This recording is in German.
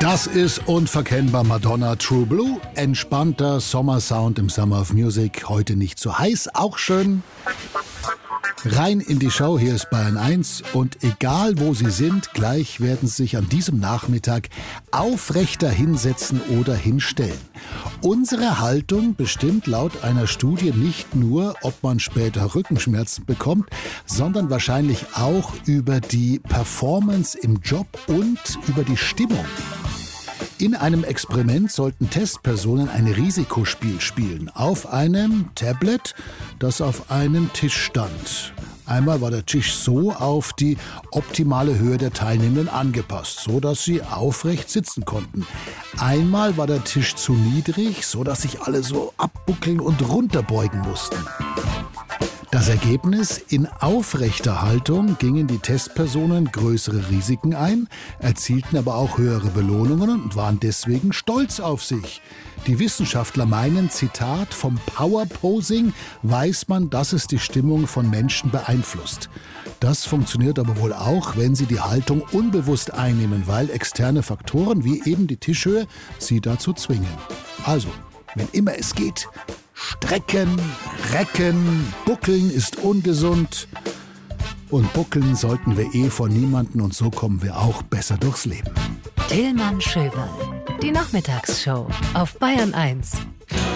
Das ist unverkennbar Madonna True Blue. Entspannter Sommersound im Summer of Music. Heute nicht zu heiß, auch schön. Rein in die Show, hier ist Bayern 1 und egal wo Sie sind, gleich werden Sie sich an diesem Nachmittag aufrechter hinsetzen oder hinstellen. Unsere Haltung bestimmt laut einer Studie nicht nur, ob man später Rückenschmerzen bekommt, sondern wahrscheinlich auch über die Performance im Job und über die Stimmung. In einem Experiment sollten Testpersonen ein Risikospiel spielen auf einem Tablet, das auf einem Tisch stand. Einmal war der Tisch so auf die optimale Höhe der Teilnehmenden angepasst, so dass sie aufrecht sitzen konnten. Einmal war der Tisch zu niedrig, so dass sich alle so abbuckeln und runterbeugen mussten. Das Ergebnis: in aufrechter Haltung gingen die Testpersonen größere Risiken ein, erzielten aber auch höhere Belohnungen und waren deswegen stolz auf sich. Die Wissenschaftler meinen, Zitat, vom Powerposing weiß man, dass es die Stimmung von Menschen beeinflusst. Das funktioniert aber wohl auch, wenn sie die Haltung unbewusst einnehmen, weil externe Faktoren wie eben die Tischhöhe sie dazu zwingen. Also, wenn immer es geht, strecken, recken, buckeln ist ungesund. Und buckeln sollten wir vor niemanden und so kommen wir auch besser durchs Leben. Tillmann Schöberl, die Nachmittagsshow auf Bayern 1.